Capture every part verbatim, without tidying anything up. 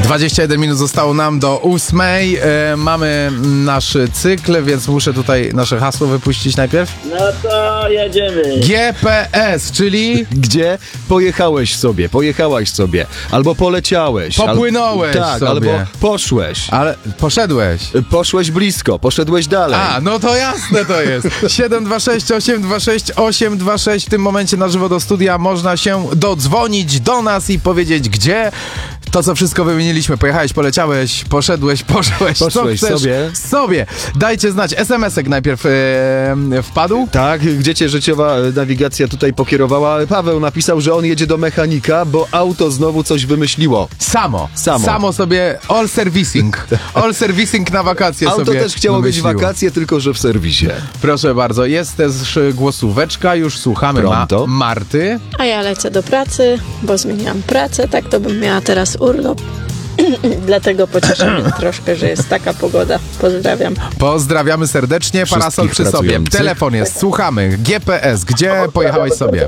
dwadzieścia jeden minut zostało nam do ósmej. E, mamy nasz cykl, więc muszę tutaj nasze hasło wypuścić najpierw. No to jedziemy. G P S, czyli... Gdzie pojechałeś sobie, pojechałaś sobie, albo poleciałeś. Popłynąłeś al... Tak, sobie. albo poszłeś. Ale poszedłeś. Poszłeś blisko, poszedłeś dalej. A, no to jasne to jest. siedem dwa sześć osiem dwa sześć osiem dwa sześć. W tym momencie na żywo do studia można się dodzwonić do nas i powiedzieć, gdzie to, co wszystko wymieniliśmy. Pojechałeś, poleciałeś, poszedłeś, poszłeś. Poszłeś co chcesz sobie. sobie. Dajcie znać. es em esek najpierw e, wpadł. Tak, gdzie cię życiowa nawigacja tutaj pokierowała? Paweł napisał, że on jedzie do mechanika, bo auto znowu coś wymyśliło. Samo. Samo. Samo sobie all servicing. All servicing na wakacje Auto sobie też chciało wymyśliło. mieć wakacje, tylko że w serwisie. Proszę bardzo. Jest też głosóweczka. Już słuchamy Ma- Pronto. Marty. A ja lecę do pracy, bo zmieniłam pracę, tak to bym miała teraz urlop. Dlatego pocieszę mnie troszkę, że jest taka pogoda. Pozdrawiam. Pozdrawiamy serdecznie. Parasol przy sobie. pracujących. Telefon jest. Słuchamy. G P S. Gdzie pojechałeś sobie?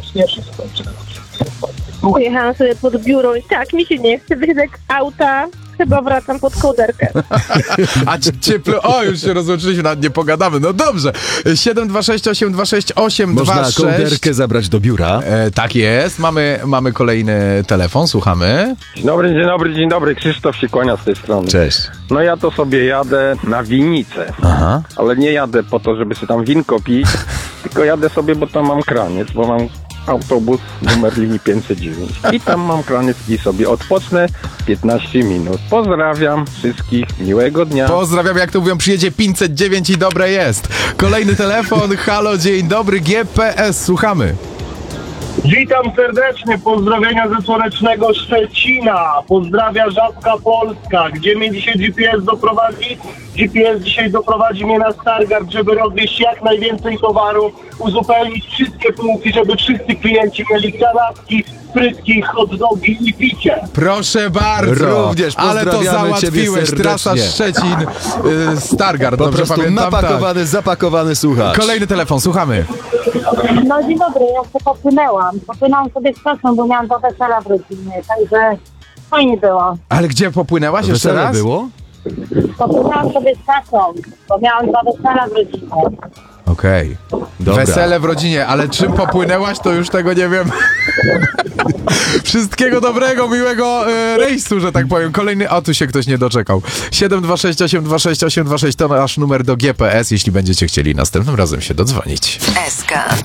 Pojechałam sobie pod biuro i tak mi się nie chce wyjść z auta. Chyba wracam pod kołderkę. A ci- ciepło. O, już się rozłączyliśmy, nawet nie pogadamy. No dobrze. siedem dwa sześć osiem dwa sześć osiem dwa Można sześć. kołderkę zabrać do biura. E, tak jest. Mamy, mamy kolejny telefon. Słuchamy. Dzień dobry, dzień dobry, dzień dobry. Krzysztof się kłania z tej strony. Cześć. No ja to sobie jadę na winnicę, Aha. ale nie jadę po to, żeby sobie tam winko pić, tylko jadę sobie, bo tam mam kraniec, bo mam autobus numer linii pięćset dziewięć i tam mam kraniec i sobie odpocznę piętnaście minut. Pozdrawiam wszystkich, miłego dnia. Pozdrawiam, jak to mówią, przyjedzie pięćset dziewięć i dobre jest. Kolejny telefon. Halo, dzień dobry. G P S. Słuchamy. Witam serdecznie, pozdrowienia ze słonecznego Szczecina. Pozdrawia Żabka Polska. Gdzie mnie dzisiaj G P S doprowadzi? G P S dzisiaj doprowadzi mnie na Stargard, żeby rozwieźć jak najwięcej towaru, uzupełnić wszystkie półki, żeby wszyscy klienci mieli kanapki, frytki, hot dogi i picie. Proszę bardzo. Również Ale to pozdrawiamy załatwiłeś. ciebie Trasa serdecznie. Szczecin, y, Stargard. Po Dobrze prostu pamiętam. napakowany, Tak. zapakowany słuchacz. Kolejny telefon. Słuchamy. No dzień dobry, ja się popłynęłam. Popłynęłam sobie z czasem, bo miałam dwa wesela w rodzinie, także fajnie było. Ale gdzie popłynęłaś jeszcze Wesele raz? było? Popłynęłam sobie z czasem, bo miałam dwa wesela w rodzinie. Okej. Dobra. Wesele w rodzinie, ale czym popłynęłaś, to już tego nie wiem. Wszystkiego dobrego, miłego e, rejsu, że tak powiem. Kolejny, o tu się ktoś nie doczekał. siedem dwa sześć osiem dwa sześć osiem dwa sześć to nasz numer do G P S, jeśli będziecie chcieli następnym razem się dodzwonić. S K.